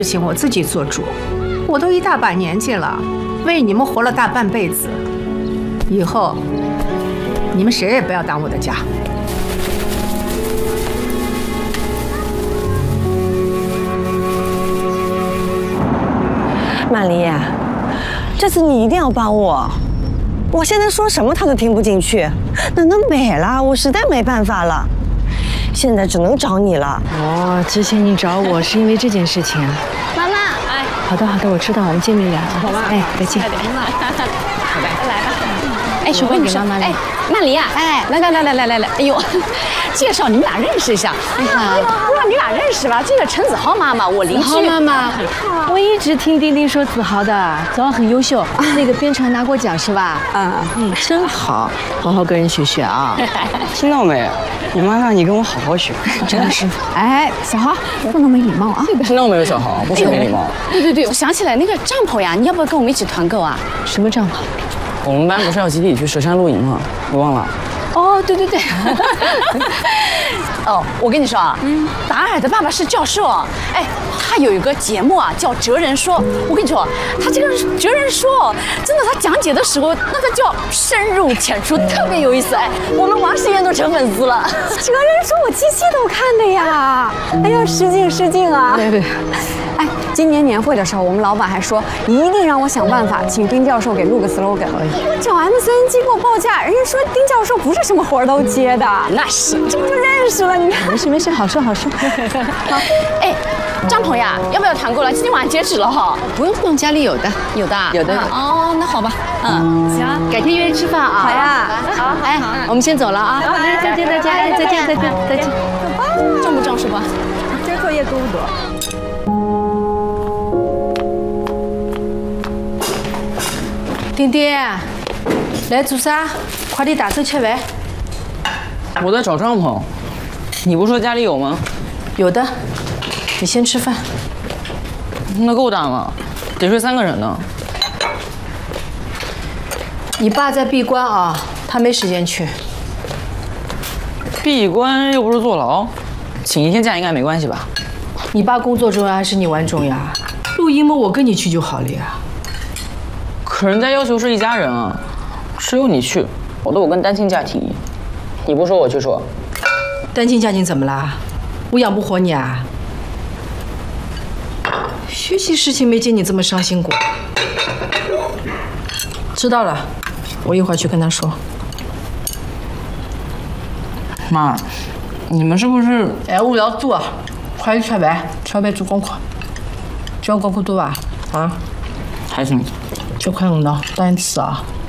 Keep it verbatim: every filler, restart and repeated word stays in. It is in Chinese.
事情我自己做主，我都一大把年纪了，为你们活了大半辈子，以后你们谁也不要挡我的家。 曼丽，这次你一定要帮我，我现在说什么他都听不进去，那都没了，我实在没办法了。 现在只能找你了。 哦，之前你找我是因为这件事情啊。 妈妈，哎， 好的好的，我知道，我们见面聊啊。好吧，哎，再见。 好的，来吧。 哎，小慧，你说，哎，曼丽啊，哎，来来来来来来来，哎呦，介绍你们俩认识一下。哎呀，不知道你俩认识吧？这个陈子豪妈妈，我邻居。 子豪妈妈，我一直听丁丁说子豪的，子豪很优秀，那个编程拿过奖是吧？ 嗯嗯，真好，好好跟人学学啊。 听到没？你妈让你跟我好好学， 真的是。 哎，小豪，不能没礼貌啊。 那我没有小豪，不是没礼貌。 对对对，我想起来那个帐篷呀，你要不要跟我们一起团购啊？ 什么帐篷？ 我们班不是要集体去佘山露营吗？你忘了？ 哦，对对对。哦，我跟你说啊，嗯，达尔的爸爸是教授，哎，他有一个节目啊，叫《哲人说》。我跟你说，他这个《哲人说》真的，他讲解的时候那个叫深入浅出，特别有意思。哎，我们王实验都成粉丝了。《哲人说》我机器都看的呀。哎呀，失敬失敬啊！ 对对。 哎，今年年会的时候，我们老板还说一定让我想办法请丁教授给录个 slogan。我找 M C N 机构报价，人家说丁教授不是什么活儿都接的。 那是， 这不就认识了？你看， 没事没事，好说好说。 好，哎，帐篷呀，要不要团购了？今天晚上截止了哈。 不用不用，家里有的有的有的。 哦，那好吧，嗯，行， 改天约着吃饭啊。 好呀， 好， 哎，我们先走了啊。再见再见，哎，再见再见再见。 走吧。 重不重视吧？ 这作业多不多？ 丁丁，来做啥？快点打手吃饭。 我在找帐篷，你不说家里有吗？ 有的，你先吃饭。 那够大吗？得睡三个人呢。 你爸在闭关啊，他没时间去。 闭关又不是坐牢，请一天假应该没关系吧？ 你爸工作重要还是你玩重要？露营嘛，我跟你去就好了呀。 可人家要求是一家人啊，只有你去，我都有跟单亲家庭。你不说我去说。 单亲家庭怎么啦？我养不活你啊？学习事情没见你这么伤心过。知道了，我一会儿去跟他说。 妈，你们是不是？ 哎，无聊做，快去吃饭，吃饭做功课。交功课多吧？啊？ 还行。 九块五呢，答应吃啊。